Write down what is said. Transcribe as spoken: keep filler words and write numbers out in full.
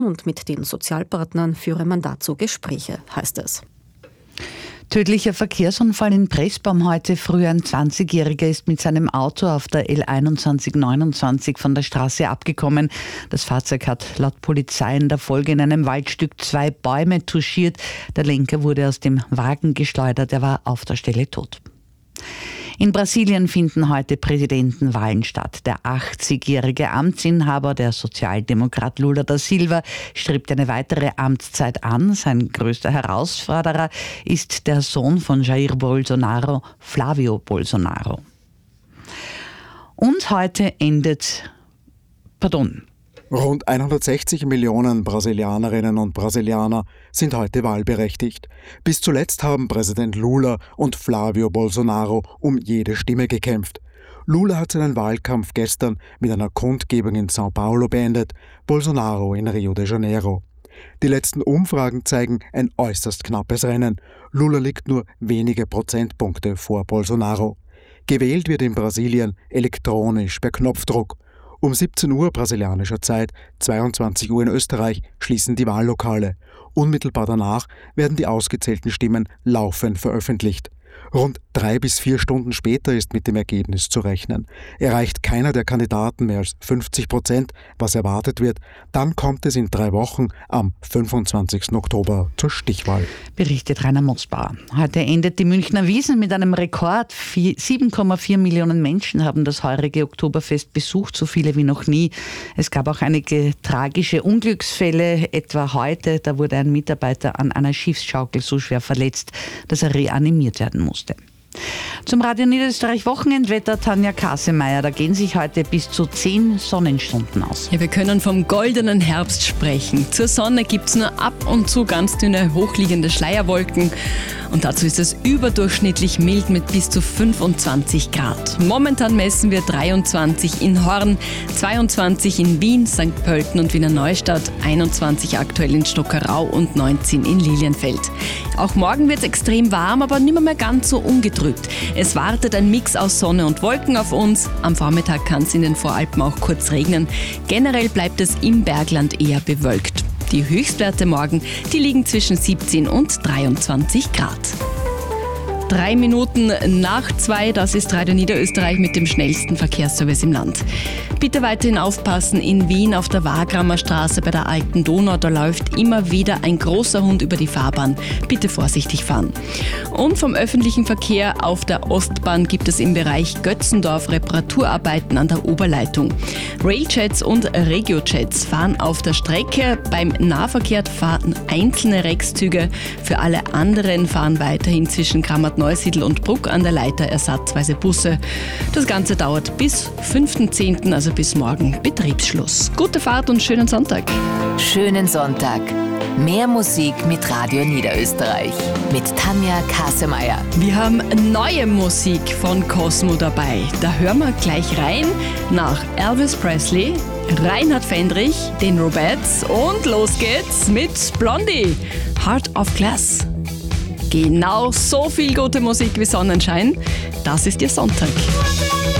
und mit den Sozialpartnern führe man dazu Gespräche, heißt es. Tödlicher Verkehrsunfall in Pressbaum heute früh. Ein zwanzigjähriger ist mit seinem Auto auf der L einundzwanzig neunundzwanzig von der Straße abgekommen. Das Fahrzeug hat laut Polizei in der Folge in einem Waldstück zwei Bäume touchiert. Der Lenker wurde aus dem Wagen geschleudert. Er war auf der Stelle tot. In Brasilien finden heute Präsidentenwahlen statt. Der achtzigjährige Amtsinhaber, der Sozialdemokrat Lula da Silva, strebt eine weitere Amtszeit an. Sein größter Herausforderer ist der Sohn von Jair Bolsonaro, Flávio Bolsonaro. Und heute endet, pardon, Rund hundertsechzig Millionen Brasilianerinnen und Brasilianer sind heute wahlberechtigt. Bis zuletzt haben Präsident Lula und Flávio Bolsonaro um jede Stimme gekämpft. Lula hat seinen Wahlkampf gestern mit einer Kundgebung in São Paulo beendet, Bolsonaro in Rio de Janeiro. Die letzten Umfragen zeigen ein äußerst knappes Rennen. Lula liegt nur wenige Prozentpunkte vor Bolsonaro. Gewählt wird in Brasilien elektronisch per Knopfdruck. Um siebzehn Uhr brasilianischer Zeit, zweiundzwanzig Uhr in Österreich, schließen die Wahllokale. Unmittelbar danach werden die ausgezählten Stimmen laufend veröffentlicht. Rund drei bis vier Stunden später ist mit dem Ergebnis zu rechnen. Erreicht keiner der Kandidaten mehr als fünfzig Prozent, was erwartet wird, dann kommt es in drei Wochen am fünfundzwanzigsten Oktober zur Stichwahl. Berichtet Rainer Mosbauer. Heute endet die Münchner Wiesn mit einem Rekord. sieben Komma vier Millionen Menschen haben das heurige Oktoberfest besucht, so viele wie noch nie. Es gab auch einige tragische Unglücksfälle, etwa heute. Da wurde ein Mitarbeiter an einer Schiffsschaukel so schwer verletzt, dass er reanimiert werden musste. Zum Radio Niederösterreich Wochenendwetter, Tanja Kasemeyer. Da gehen sich heute bis zu zehn Sonnenstunden aus. Ja, wir können vom goldenen Herbst sprechen. Zur Sonne gibt es nur ab und zu ganz dünne, hochliegende Schleierwolken. Und dazu ist es überdurchschnittlich mild mit bis zu fünfundzwanzig Grad. Momentan messen wir dreiundzwanzig in Horn, zweiundzwanzig in Wien, Sankt Pölten und Wiener Neustadt, einundzwanzig aktuell in Stockerau und neunzehn in Lilienfeld. Auch morgen wird es extrem warm, aber nimmer mehr ganz so ungetrübt. Es wartet ein Mix aus Sonne und Wolken auf uns. Am Vormittag kann es in den Voralpen auch kurz regnen. Generell bleibt es im Bergland eher bewölkt. Die Höchstwerte morgen, die liegen zwischen siebzehn und dreiundzwanzig Grad. Drei Minuten nach zwei, das ist Radio Niederösterreich mit dem schnellsten Verkehrsservice im Land. Bitte weiterhin aufpassen, in Wien auf der Wagramer Straße bei der Alten Donau, da läuft immer wieder ein großer Hund über die Fahrbahn. Bitte vorsichtig fahren. Und vom öffentlichen Verkehr auf der Ostbahn gibt es im Bereich Götzendorf Reparaturarbeiten an der Oberleitung. Railjets und Regiojets fahren auf der Strecke. Beim Nahverkehr fahren einzelne Rexzüge. Für alle anderen fahren weiterhin zwischen Kramat-Neusiedl und Bruck an der Leiter ersatzweise Busse. Das Ganze dauert bis fünften zehnten, also bis morgen Betriebsschluss. Gute Fahrt und schönen Sonntag. Schönen Sonntag. Mehr Musik mit Radio Niederösterreich. Mit Tanja Kasemeyer. Wir haben neue Musik von Cosmo dabei. Da hören wir gleich rein nach Elvis Presley, Reinhard Fendrich, den Robettes und los geht's mit Blondie, Heart of Glass. Genau so viel gute Musik wie Sonnenschein. Das ist Ihr Sonntag.